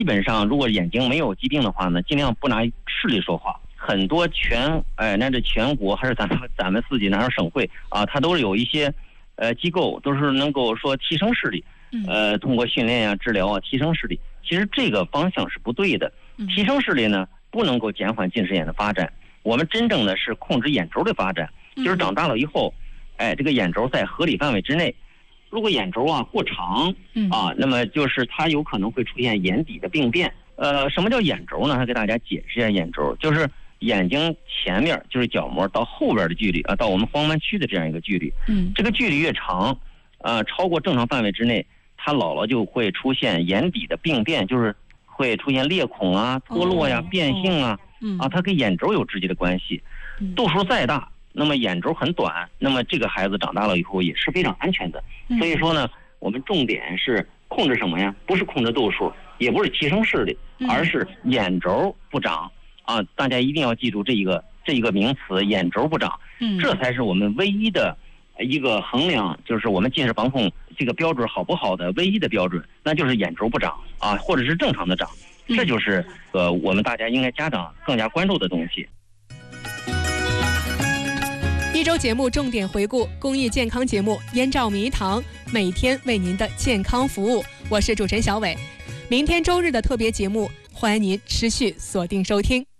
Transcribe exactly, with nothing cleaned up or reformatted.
基本上如果眼睛没有疾病的话呢，尽量不拿视力说话。很多全哎，那这全国还是咱们咱们自己哪有省会啊，它都是有一些呃机构都是能够说提升视力，呃，通过训练啊、治疗啊提升视力。其实这个方向是不对的，提升视力呢不能够减缓近视眼的发展。我们真正的是控制眼轴的发展，就是长大了以后，哎，这个眼轴在合理范围之内。如果眼轴啊过长啊，那么就是它有可能会出现眼底的病变。呃，什么叫眼轴呢？还给大家解释一下眼轴，就是眼睛前面就是角膜到后边的距离啊，到我们黄斑区的这样一个距离。嗯，这个距离越长，呃，超过正常范围之内，它老了就会出现眼底的病变，就是会出现裂孔啊、脱落呀、变性啊。啊，它跟眼轴有直接的关系。度数再大，那么眼轴很短，那么这个孩子长大了以后也是非常安全的。所以说呢，我们重点是控制什么呀？不是控制度数，也不是提升视力，而是眼轴不长啊！大家一定要记住这一个这一个名词，眼轴不长，这才是我们唯一的一个衡量，就是我们近视防控这个标准好不好的唯一的标准，那就是眼轴不长啊，或者是正常的长。这就是呃，我们大家应该家长更加关注的东西。 一周节目重点回顾公益健康节目《燕赵迷堂》，每天为您的健康服务。我是主持人小伟，明天周日的特别节目，欢迎您持续锁定收听。